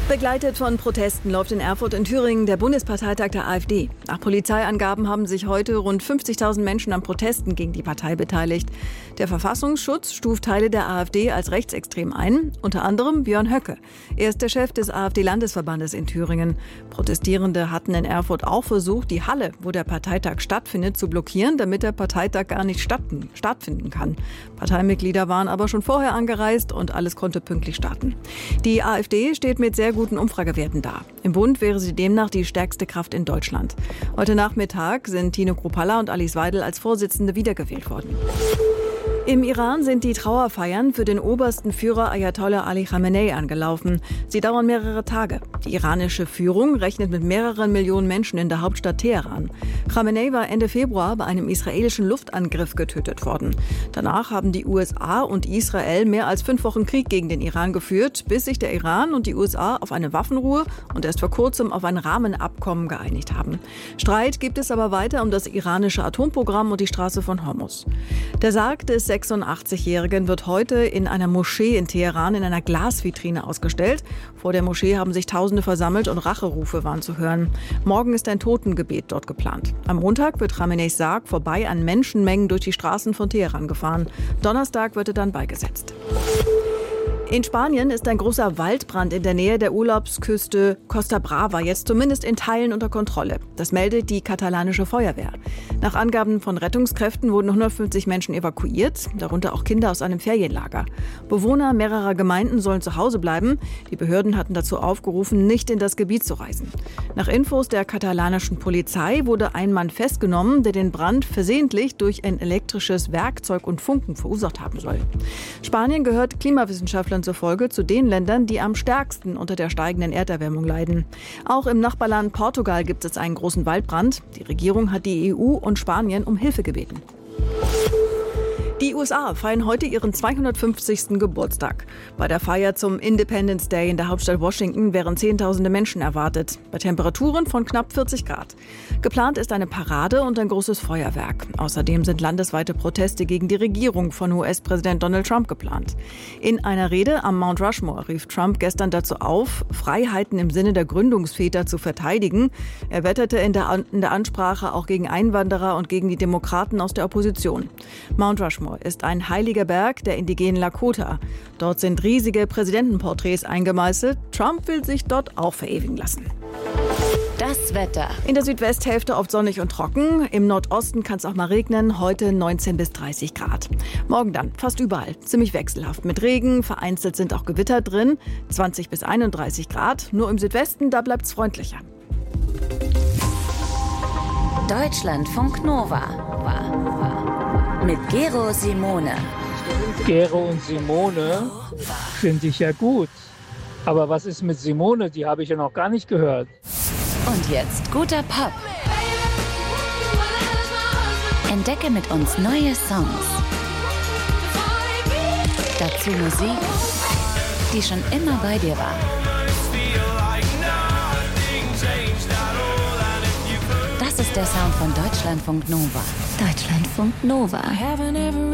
Begleitet von Protesten läuft in Erfurt in Thüringen der Bundesparteitag der AfD. Nach Polizeiangaben haben sich heute rund 50.000 Menschen an Protesten gegen die Partei beteiligt. Der Verfassungsschutz stuft Teile der AfD als rechtsextrem ein, unter anderem Björn Höcke. Er ist der Chef des AfD-Landesverbandes in Thüringen. Protestierende hatten in Erfurt auch versucht, die Halle, wo der Parteitag stattfindet, zu blockieren, damit der Parteitag gar nicht stattfinden kann. Parteimitglieder waren aber schon vorher angereist und alles konnte pünktlich starten. Die AfD steht mit sehr guten Umfragewerten da. Im Bund wäre sie demnach die stärkste Kraft in Deutschland. Heute Nachmittag sind Tino Kruppalla und Alice Weidel als Vorsitzende wiedergewählt worden. Im Iran sind die Trauerfeiern für den obersten Führer Ayatollah Ali Khamenei angelaufen. Sie dauern mehrere Tage. Die iranische Führung rechnet mit mehreren Millionen Menschen in der Hauptstadt Teheran. Khamenei war Ende Februar bei einem israelischen Luftangriff getötet worden. Danach haben die USA und Israel mehr als 5 Wochen Krieg gegen den Iran geführt, bis sich der Iran und die USA auf eine Waffenruhe und erst vor kurzem auf ein Rahmenabkommen geeinigt haben. Streit gibt es aber weiter um das iranische Atomprogramm und die Straße von Hormuz. Der Sarg des 86-Jährigen wird heute in einer Moschee in Teheran in einer Glasvitrine ausgestellt. Vor der Moschee haben sich Tausende versammelt und Racherufe waren zu hören. Morgen ist ein Totengebet dort geplant. Am Montag wird Khameneis Sarg vorbei an Menschenmengen durch die Straßen von Teheran gefahren. Donnerstag wird er dann beigesetzt. In Spanien ist ein großer Waldbrand in der Nähe der Urlaubsküste Costa Brava jetzt zumindest in Teilen unter Kontrolle. Das meldet die katalanische Feuerwehr. Nach Angaben von Rettungskräften wurden 150 Menschen evakuiert, darunter auch Kinder aus einem Ferienlager. Bewohner mehrerer Gemeinden sollen zu Hause bleiben. Die Behörden hatten dazu aufgerufen, nicht in das Gebiet zu reisen. Nach Infos der katalanischen Polizei wurde ein Mann festgenommen, der den Brand versehentlich durch ein elektrisches Werkzeug und Funken verursacht haben soll. Spanien gehört Klimawissenschaftlern zufolge zu den Ländern, die am stärksten unter der steigenden Erderwärmung leiden. Auch im Nachbarland Portugal gibt es einen großen Waldbrand. Die Regierung hat die EU und Spanien um Hilfe gebeten. Die USA feiern heute ihren 250. Geburtstag. Bei der Feier zum Independence Day in der Hauptstadt Washington wären Zehntausende Menschen erwartet, bei Temperaturen von knapp 40 Grad. Geplant ist eine Parade und ein großes Feuerwerk. Außerdem sind landesweite Proteste gegen die Regierung von US-Präsident Donald Trump geplant. In einer Rede am Mount Rushmore rief Trump gestern dazu auf, Freiheiten im Sinne der Gründungsväter zu verteidigen. Er wetterte in der Ansprache auch gegen Einwanderer und gegen die Demokraten aus der Opposition. Mount Rushmore ist ein heiliger Berg der indigenen Lakota. Dort sind riesige Präsidentenporträts eingemeißelt. Trump will sich dort auch verewigen lassen. Das Wetter. In der Südwesthälfte oft sonnig und trocken. Im Nordosten kann es auch mal regnen. Heute 19 bis 30 Grad. Morgen dann fast überall ziemlich wechselhaft mit Regen. Vereinzelt sind auch Gewitter drin. 20 bis 31 Grad. Nur im Südwesten, da bleibt es freundlicher. Deutschlandfunk Nova. Mit Gero Simone. Gero und Simone finde ich ja gut. Aber was ist mit Simone? Die habe ich ja noch gar nicht gehört. Und jetzt guter Pop. Entdecke mit uns neue Songs. Dazu Musik, die schon immer bei dir war. Das ist der Sound von Deutschlandfunk Nova. Deutschlandfunk Nova.